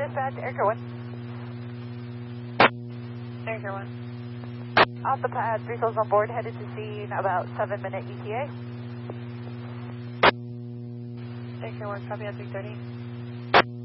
dispatch, Aircare 1. Aircare 1. Off the pad, 3 souls on board, headed to scene, about 7-minute ETA. Aircare 1, copy at 3:30.